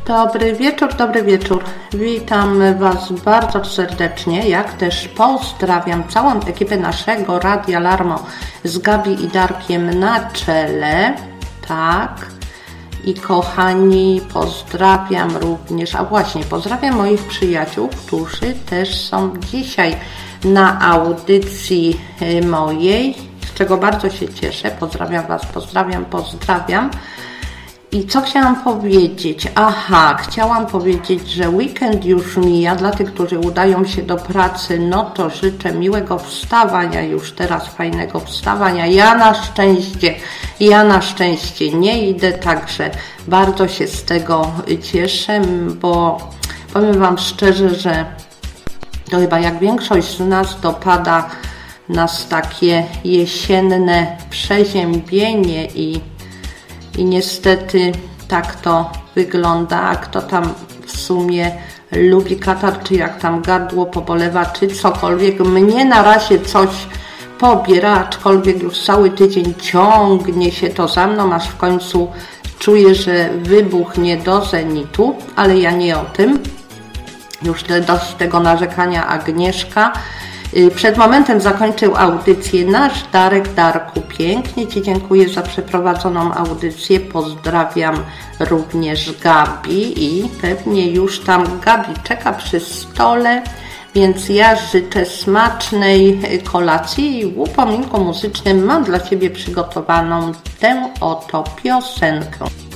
Dobry wieczór. Witam Was bardzo serdecznie, jak też pozdrawiam całą ekipę naszego Radia Larmo z Gabi i Darkiem na czele. Tak. I kochani, pozdrawiam również, pozdrawiam moich przyjaciół, którzy też są dzisiaj na audycji mojej, z czego bardzo się cieszę. Pozdrawiam Was, pozdrawiam. I co chciałam powiedzieć? Chciałam powiedzieć, że weekend już mija. Dla tych, którzy udają się do pracy, no to życzę miłego wstawania, już teraz fajnego wstawania. Ja na szczęście nie idę, także bardzo się z tego cieszę, bo powiem Wam szczerze, że to chyba jak większość z nas dopada nas takie jesienne przeziębienie i niestety tak to wygląda, a kto tam w sumie lubi katar, czy jak tam gardło pobolewa, czy cokolwiek. Mnie na razie coś pobiera, aczkolwiek już cały tydzień ciągnie się to za mną, aż w końcu czuję, że wybuchnie do zenitu, ale ja nie o tym. Już dość tego narzekania. Agnieszka. Przed momentem zakończył audycję nasz Darek. Darku, pięknie Ci dziękuję za przeprowadzoną audycję. Pozdrawiam również Gabi i pewnie już tam Gabi czeka przy stole, więc ja życzę smacznej kolacji i w upominku muzycznym mam dla Ciebie przygotowaną tę oto piosenkę.